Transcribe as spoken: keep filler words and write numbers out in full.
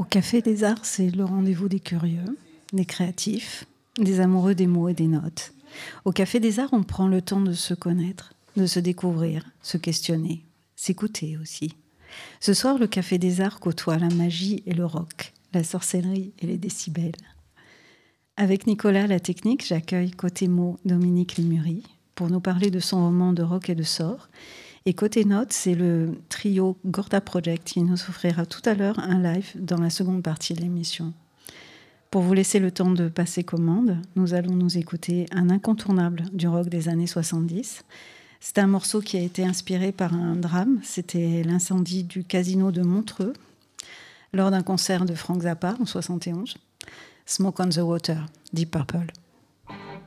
Café des Arts, c'est le rendez-vous des curieux, des créatifs, des amoureux des mots et des notes. Au Café des Arts, on prend le temps de se connaître, de se découvrir, se questionner, s'écouter aussi. Ce soir, le Café des Arts côtoie la magie et le rock, la sorcellerie et les décibels. Avec Nicolas, la technique, j'accueille côté mots Dominique Lémury pour nous parler de son roman de rock et de sort. Et côté notes, c'est le trio Gorda Project qui nous offrira tout à l'heure un live dans la seconde partie de l'émission. Pour vous laisser le temps de passer commande, nous allons nous écouter un incontournable du rock des années soixante-dix. C'est un morceau qui a été inspiré par un drame. C'était l'incendie du casino de Montreux lors d'un concert de Frank Zappa en soixante et onze. Smoke on the Water, Deep Purple.